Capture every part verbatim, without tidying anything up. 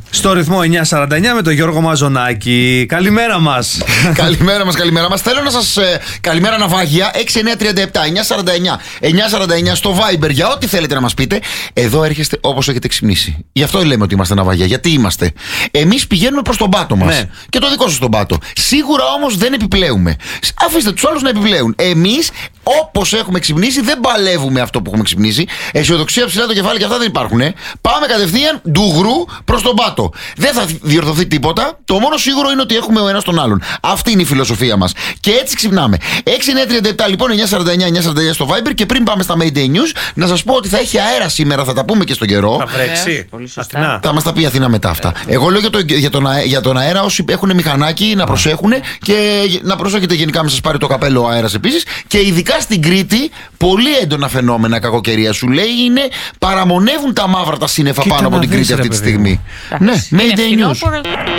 Στο ρυθμό εννιά σαράντα εννιά με τον Γιώργο Μαζονάκη. Καλημέρα μας. Καλημέρα μας, καλημέρα μας. Θέλω να σας. Ε, καλημέρα ναυάγια. έξι εννιά τριάντα επτά εννιά σαράντα εννιά εννιά σαράντα εννιά στο Viber για ό,τι θέλετε να μας πείτε. Εδώ έρχεστε όπως έχετε ξυπνήσει. Γι' αυτό λέμε ότι είμαστε ναυάγια. Γιατί είμαστε. Εμείς πηγαίνουμε προς τον πάτο μας. Ναι. Και το δικό σας τον πάτο. Σίγουρα όμως δεν επιπλέουμε. Αφήστε τους άλλους να επιπλέουν. Εμείς, όπως έχουμε ξυπνήσει, δεν παλεύουμε αυτό που έχουμε ξυπνήσει. Αισιοδοξία ψηλά το κεφάλι και αυτά δεν υπάρχουν. Ε. Πάμε κατευθείαν ντουγρού προς τον πάτο. Δεν θα διορθωθεί τίποτα. Το μόνο σίγουρο είναι ότι έχουμε ο ένας τον άλλον. Αυτή είναι η φιλοσοφία μας. Και έτσι ξυπνάμε. έξι εννιά τριάντα επτά λοιπόν εννιά σαράντα εννιά εννιά σαράντα εννιά στο Viber. Και πριν πάμε στα Mayday News, να σας πω ότι θα έχει αέρα σήμερα. Θα τα πούμε και στον καιρό. Θα βρέξει. Yeah, θα μας τα πει η Αθήνα μετά αυτά. Yeah. Εγώ λέω για, το, για, τον, για τον αέρα, όσοι έχουν μηχανάκι να προσέχουν και να προσέχετε γενικά, μην σας πάρει το καπέλο ο αέρας επίσης. Και ειδικά στην Κρήτη, πολύ έντονα φαινόμενα κακοκαιρία σου λέει είναι παραμονεύουν τα μαύρα τα σύννεφα πάνω από την Κρήτη αυτή τη στιγμή. Ναι, Mayday News.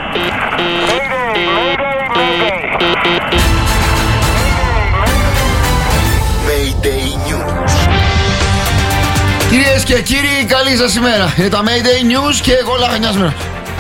Mayday News. Κυρίες και κύριοι, καλή σας ημέρα. Είναι τα Mayday News και εγώ λαχανιάζομαι.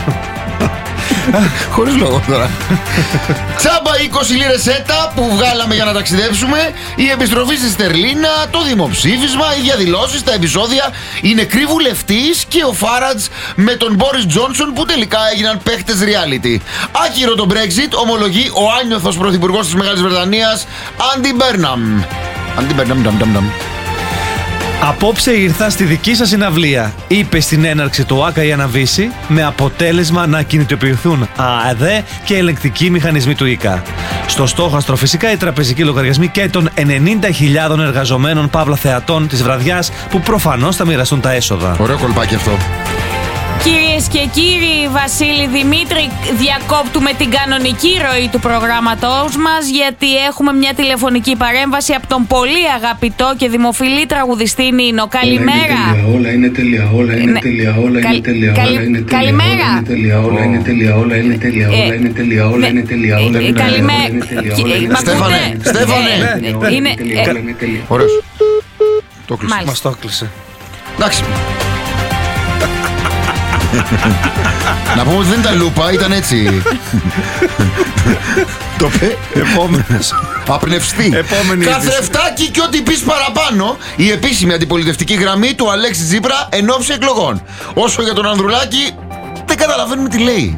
Χωρίς λόγο τώρα. Τσάμπα είκοσι λίρες ΕΤΑ που βγάλαμε για να ταξιδέψουμε. Η επιστροφή στη Στερλίνα, το δημοψήφισμα, οι διαδηλώσεις, τα επεισόδια. Η νεκρή βουλευτής και ο Φάραντς με τον Μπόρις Τζόνσον που τελικά έγιναν παίχτες reality. Άκυρο το Brexit, ομολογεί ο άνιωθος πρωθυπουργός της Μεγάλης Βρετανίας, Άντι Μπέρναμ. Άντι Μπέρναμ, νταμ νταμ νταμ. Απόψε ήρθα στη δική σας συναυλία, είπε στην έναρξη του Άκα η Αναβίση, με αποτέλεσμα να κινητοποιηθούν ΑΕΔ και ελεγκτικοί μηχανισμοί του ΙΚΑ. Στο στόχαστρο φυσικά οι τραπεζικοί λογαριασμοί και των ενενήντα χιλιάδων εργαζομένων παύλα θεατών της βραδιάς που προφανώς θα μοιραστούν τα έσοδα. Ωραίο κολπάκι αυτό. Κυρίες και κύριοι, Βασίλη Δημήτρη, διακόπτουμε την κανονική ροή του προγράμματός μας γιατί έχουμε μια τηλεφωνική παρέμβαση από τον πολύ αγαπητό και δημοφιλή τραγουδιστή Νίνο. Καλημέρα. Όλα είναι τέλεια, όλα είναι τέλεια, όλα είναι τέλεια, όλα είναι τέλεια. Καλημέρα. Όλα είναι τέλεια, όλα είναι τέλεια, όλα είναι τέλεια, όλα είναι τέλεια, όλα είναι τέλεια, όλα είναι τέλεια. Καλημέρα. Στέφανε, Στέφανε. Ωραίος. Το κλείσε. Μας το κλείσε. Εντάξει. Να πούμε ότι δεν ήταν λούπα, ήταν έτσι. Το πέ. Επόμενος. Απνευστή. Καθρεφτάκι και ό,τι πεις παραπάνω. Η επίσημη αντιπολιτευτική γραμμή του Αλέξη Τσίπρα εν ώψη εκλογών. Όσο για τον Ανδρουλάκη, δεν καταλαβαίνουμε τι λέει.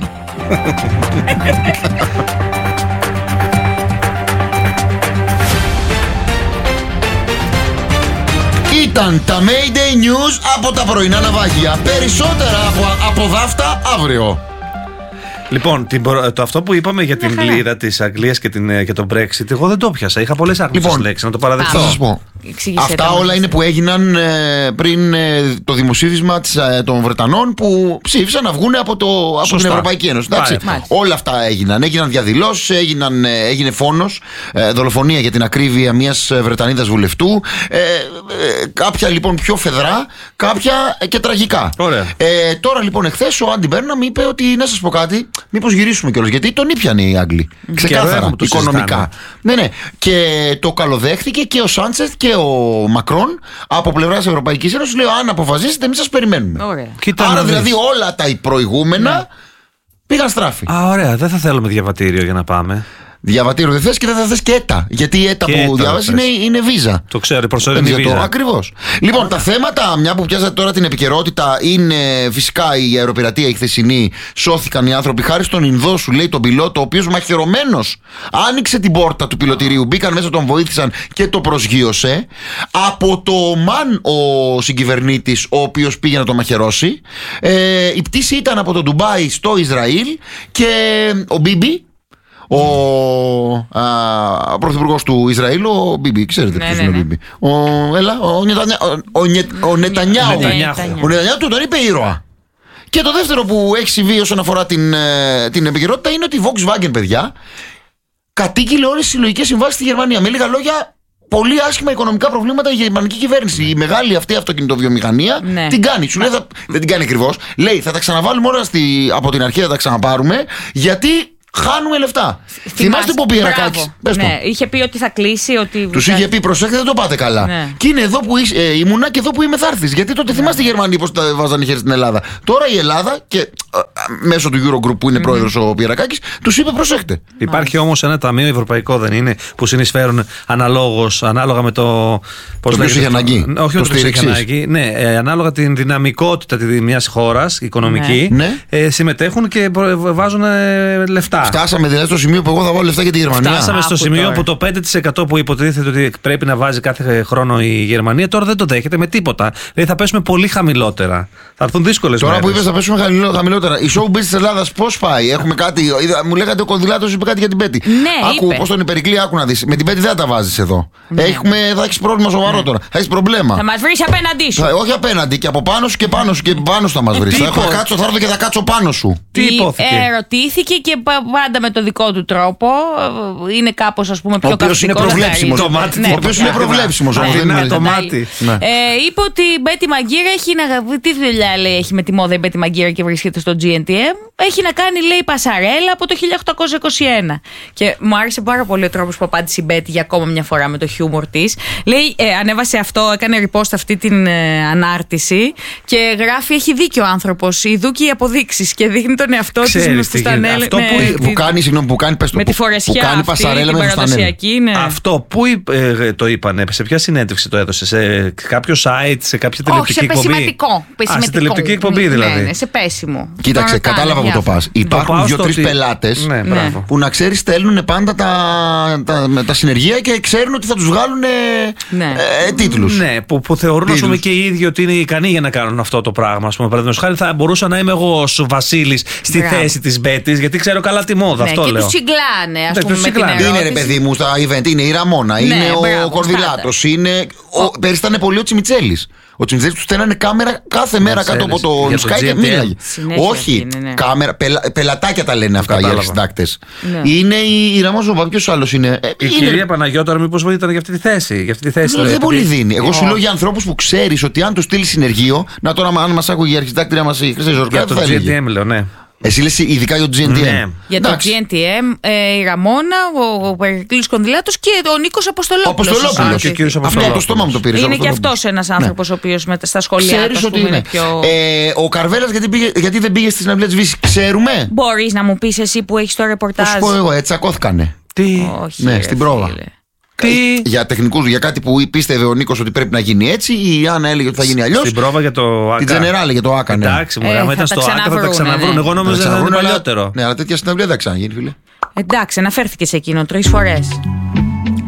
Ήταν τα Mayday News από τα πρωινά ναυάγια. Περισσότερα από, από δάφτα αύριο. Λοιπόν, την, το αυτό που είπαμε για την λίρα της Αγγλίας και, την, και το Brexit, εγώ δεν το πιάσα. Είχα πολλές άγνωστες λοιπόν, λέξεις, να το παραδεχτώ. Θα σας πω. Αυτά όλα μας. Είναι που έγιναν ε, πριν ε, το δημοψήφισμα της, ε, των Βρετανών που ψήφισαν να βγουν από, το, από την Ευρωπαϊκή Ένωση. Εντάξει, όλα αυτά έγιναν. Έγιναν διαδηλώσεις, έγιναν, ε, έγινε φόνος, ε, δολοφονία για την ακρίβεια μιας Βρετανίδας βουλευτού. Ε, ε, κάποια λοιπόν πιο φεδρά, κάποια ε, και τραγικά. Ε, τώρα λοιπόν εχθές ο Άντι Μπέρναμ είπε ότι να σας πω κάτι. Μήπως γυρίσουμε κιόλας, γιατί τον ήπιανε οι Άγγλοι. Ξεκάθαρα, οικονομικά. Ναι, ναι. Και το καλοδέχτηκε και ο Σάντσεθ και ο Μακρόν από πλευράς Ευρωπαϊκής Ένωσης. Λέω, αν αποφασίσετε, εμείς σας περιμένουμε. Ωραία. Άρα δηλαδή όλα τα προηγούμενα ναι. πήγαν στράφη. Α, ωραία. Δεν θα θέλουμε διαβατήριο για να πάμε. Διαβατήριο δεν θες και δεν θα θες και ΕΤΑ. Γιατί η ΕΤΑ που διαβάζει είναι, είναι βίζα. Το ξέρω, η προσωρινή βίζα. Ακριβώς. Λοιπόν, τα θέματα, μια που πιάσατε τώρα την επικαιρότητα, είναι φυσικά η αεροπειρατεία η χθεσινή. Σώθηκαν οι άνθρωποι χάρη στον Ινδό, σου λέει τον πιλότο, ο οποίος μαχαιρωμένος άνοιξε την πόρτα του πιλωτηρίου. Μπήκαν μέσα, τον βοήθησαν και το προσγείωσε. Από το Ομάν ο συγκυβερνήτης, ο οποίος πήγε να το μαχαιρώσει. Ε, η πτήση ήταν από το Ντουμπάι στο Ισραήλ και ο Μπίμπι. Ο πρωθυπουργός του Ισραήλ, ο Μπίμπι, ξέρετε ποιος είναι ο Μπίμπι. Ο, έλα, ο, Νετανιά, ο, ο, Νε, ο Νετανιάχου. Ο Νετανιάχου του τον είπε ήρωα. Και το δεύτερο που έχει συμβεί όσον αφορά την, την επικαιρότητα είναι ότι η Volkswagen, παιδιά, κατήγγειλε όλες τις συλλογικές συμβάσεις στη Γερμανία. Με λίγα λόγια, πολύ άσχημα οικονομικά προβλήματα η γερμανική κυβέρνηση. Η μεγάλη αυτή αυτοκινητοβιομηχανία ναι. την κάνει. Σου λέει, θα, δεν την κάνει ακριβώς. Λέει, θα τα ξαναβάλουμε όλα στη, από την αρχή, θα τα ξαναπάρουμε, γιατί χάνουμε λεφτά. Θυμάστε που πήγε Ρακάκης? Ναι, είχε πει ότι θα κλείσει. Ότι... Τους είχε πει, προσέχετε, δεν το πάτε καλά. Ναι. Και είναι εδώ που ε, ήμουνα και εδώ που είμαι θα έρθεις. Γιατί τότε θυμάστε οι Γερμανοί πώς τα βάζανε χέρι στην Ελλάδα. Τώρα η Ελλάδα, και μέσω του Eurogroup που είναι mm-hmm. πρόεδρος ο Πιερακάκης, τους είπε προσέχτε. Υπάρχει όμως ένα ταμείο ευρωπαϊκό, δεν είναι, που συνεισφέρουν αναλόγως, ανάλογα με το. Πώς το είχε αναγκή. Όχι, το είχε ανάγκη. Ναι, ε, ανάλογα την δυναμικότητα μιας χώρας, οικονομική, ναι. ε, συμμετέχουν και βάζουν ε, λεφτά. Φτάσαμε δηλαδή στο σημείο που εγώ θα βάλω λεφτά για τη Γερμανία. Φτάσαμε στο σημείο τώρα που το πέντε τοις εκατό που υποτίθεται ότι πρέπει να βάζει κάθε χρόνο η Γερμανία, τώρα δεν το δέχεται με τίποτα. Δηλαδή θα πέσουμε πολύ χαμηλότερα. Θα έρθουν δύσκολες τώρα μέρες. Που είπες θα πέσουμε χαμηλότερα. Η showbiz της Ελλάδας πώς πάει? Έχουμε κάτι. Μου λέγατε ο Κονδυλάτος είπε κάτι για την Πέτη. Ναι, άκου πώς τον υπερικλεί, άκου να δεις. Με την Πέτη δεν θα τα βάζεις εδώ. Ναι. Έχουμε, θα έχεις πρόβλημα σοβαρό ναι. τώρα. Θα έχεις πρόβλημα. Θα μας βρεις απέναντί σου. Θα, όχι απέναντι, και από πάνω σου και πάνω σου και πάνω σου θα μας βρεις. Θα, θα, κάτσω, θα έρθω και θα κάτσω πάνω σου. Τι υπόθηκε? Ερωτήθηκε και πάντα με το δικό του τρόπο. Είναι κάπως ας πούμε πιο καυτικός. Ο οποίος είναι προβλέψιμος. Ο οποίος είναι προβλέψιμος. Είπε ότι η Μπέτη Μαγκύρα έχει να. Τι δουλειά λέει έχει με τη μόδα η Μπέτη Μαγκύρα και βρίσκεται στο τζι εν τι εμ? Έχει να κάνει, λέει, πασαρέλα από το χίλια οκτακόσια είκοσι ένα. Και μου άρεσε πάρα πολύ ο τρόπος που απάντησε η Μπέτη για ακόμα μια φορά με το χιούμορ της. Λέει, ε, ανέβασε αυτό, έκανε repost αυτή την ε, ανάρτηση και γράφει: έχει δίκιο ο άνθρωπος. Ειδού και οι αποδείξεις. Και δείχνει τον εαυτό της με φουστανέλα. Αυτό ναι, που, που κάνει, συγγνώμη, που κάνει, πες το, με τη φορεσιά που κάνει αυτή, πασαρέλα με παραδοσιακή. Ναι. Αυτό που ε, το είπανε, σε ποια συνέντευξη το έδωσε, σε κάποιο site, σε κάποια τηλεοπτική εκπομπή? Όχι, σε πεσηματικό. Α, σε τηλεοπτική εκπομπή δηλαδή. Ναι, ναι, σε πέσιμο. Κοίταξε, κατάλαβα που το πας. Υπάρχουν δύο-τρεις πελάτες ναι, που να ξέρεις στέλνουν πάντα τα, τα, τα συνεργεία και ξέρουν ότι θα τους βγάλουν ναι. ε, τίτλους. Ναι, που, που θεωρούν ας πούμε, και οι ίδιοι ότι είναι ικανοί για να κάνουν αυτό το πράγμα. Ας πούμε, παραδείγματος χάρη, θα μπορούσα να είμαι εγώ ως Βασίλης στη Μπράβο. θέση της Μπέτης, γιατί ξέρω καλά τη μόδα. Ναι, αυτό και λέω. τους συγκλάνε, ας ναι, πούμε. Με την ερώτηση. Είναι ρε παιδί μου στα event, είναι η Ραμόνα, ναι, είναι μπράβο, ο Κορδυλάτος, είναι. Πέρυσι ήταν πολύ ο Τσιμιτσέλης. Ο Τσιμιτσέλης του στέλνανε κάμερα κάθε μέρα κάτω από το Sky και μίλαγε. Όχι, κάμερα, πελα, πελατάκια τα λένε αυτά οι αρχισυντάκτες. Ναι. Είναι η, η Ραμόζοβα, ποιος άλλος είναι? Η είναι... κυρία Παναγιώταρα, μήπως ήταν για αυτή τη θέση. Για αυτή τη θέση δεν πολύ δίνει. Εγώ σου λέω για ανθρώπους που ξέρεις ότι αν του στείλει συνεργείο. Να τώρα, αν μας άκουγε η αρχισυντάκτρια μας η Χρυσή Ζορκά, το τζι τι εμ λέω, ναι. Εσύ λες ειδικά για το τζι εν τι εμ. Ναι. Για το τζι εν τι εμ, ε, η Ραμόνα, ο, ο Περικλής Κονδυλάτος και ο Νίκος Αποστολόπουλος. Αποστολόπουλος. Και ο κύριος Αυτό το στόμα μου το πήρε. Είναι και αυτός ένας άνθρωπος ναι. ο οποίος με, στα σχολεία ξέρεις του. Ότι είναι. Πιο... Ε, ο Καρβέλας γιατί, πήγε, γιατί δεν πήγε στη συναυλία της Βύσης, ξέρουμε. Μπορείς να μου πεις εσύ που έχεις το ρεπορτάζ? Θα σου πω εγώ, έτσι τσακώθηκαν. Τι. Όχι, ναι, στην πρόβα. Τι? Για τεχνικούς, για κάτι που πίστευε ο Νίκος ότι πρέπει να γίνει έτσι, η Άννα έλεγε ότι θα γίνει αλλιώς. Στην πρόβα για το ΑΚΑ. Την Τζενεράλ για το ΑΚΑ, ναι. Εντάξει, μου άμα ήταν στο ΑΚΑ θα τα ξαναβρούν. Εγώ νόμιζα ότι θα ήταν παλιότερο. Ναι, αλλά τέτοια συναυλία δεν θα ξαναγίνει, φίλε. Εντάξει, αναφέρθηκε σε εκείνο τρεις φορές.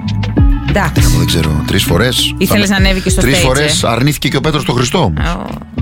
Εντάξει. Δεν ξέρω, τρεις φορές. Ήθελες να ανέβει και στο stage. Τρεις φορές αρνήθηκε και ο Πέτρος τον Χριστό.